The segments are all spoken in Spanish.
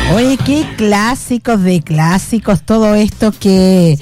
Oye, qué clásicos de clásicos, todo esto que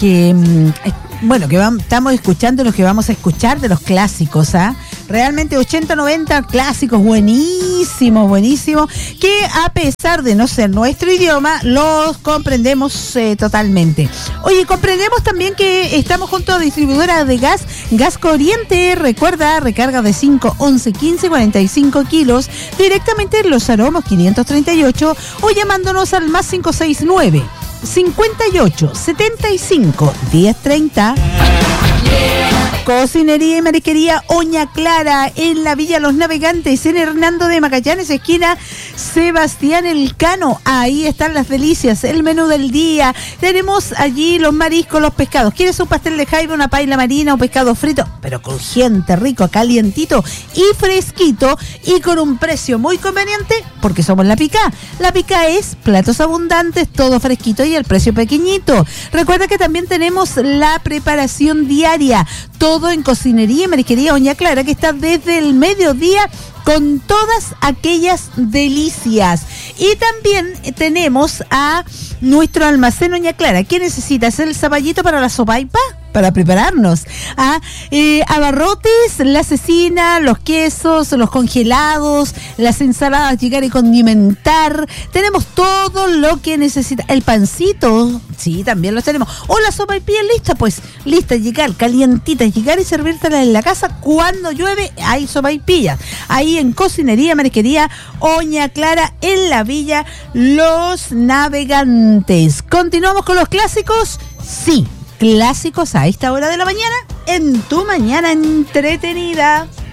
estamos escuchando, los que vamos a escuchar de los clásicos, ¿ah? Realmente 80, 90 clásicos buenísimos, que a pesar de no ser nuestro idioma, los comprendemos totalmente. Oye, comprendemos también que estamos junto a distribuidora de gas, Gas Corriente. Recuerda, recarga de 5, 11, 15, 45 kilos directamente en Los Aromos 538 o llamándonos al más 569 58 75 1030. Cocinería y marisquería Oña Clara en la Villa Los Navegantes, en Hernando de Magallanes, esquina Sebastián Elcano. Ahí están las delicias, el menú del día. Tenemos allí los mariscos, los pescados. ¿Quieres un pastel de jaiba, una paella marina o pescado frito? Pero crujiente, rico, calientito y fresquito y con un precio muy conveniente, porque somos La Picá. La Picá es platos abundantes, todo fresquito y el precio pequeñito. Recuerda que también tenemos la preparación diaria, todo en Cocinería y Marisquería Oña Clara, que está desde el mediodía con todas aquellas delicias. Y también tenemos a nuestro almacén Oña Clara. ¿Qué necesitas? ¿El zapallito para la sopaipa? Para prepararnos. Abarrotes, la cecina, los quesos, los congelados, las ensaladas, llegar y condimentar. Tenemos todo lo que necesita. El pancito, sí, también lo tenemos. O la sopaipilla lista, pues, lista, llegar, calientita, llegar y servírtela en la casa. Cuando llueve, hay sopaipillas. Ahí en Cocinería, Marisquería Oña Clara, en la Villa Los Navegantes. ¿Continuamos con los clásicos? Sí. Clásicos a esta hora de la mañana, en tu mañana entretenida.